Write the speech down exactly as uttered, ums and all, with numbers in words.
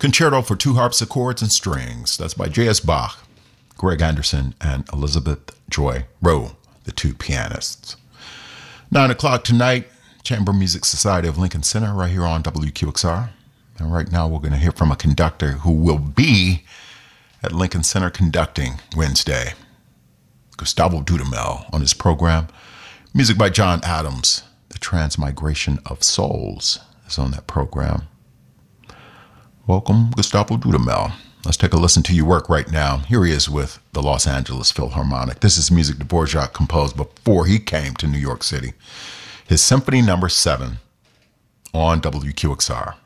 Concerto for Two Harpsichords and Strings. That's by J S. Bach, Greg Anderson, and Elizabeth Joy Rowe, the two pianists. Nine o'clock tonight, Chamber Music Society of Lincoln Center, right here on W Q X R. And right now we're going to hear from a conductor who will be at Lincoln Center conducting Wednesday. Gustavo Dudamel on his program. Music by John Adams. The Transmigration of Souls is on that program. Welcome, Gustavo Dudamel. Let's take a listen to your work right now. Here he is with the Los Angeles Philharmonic. This is music Dvorak composed before he came to New York City. His Symphony Number Seven on W Q X R.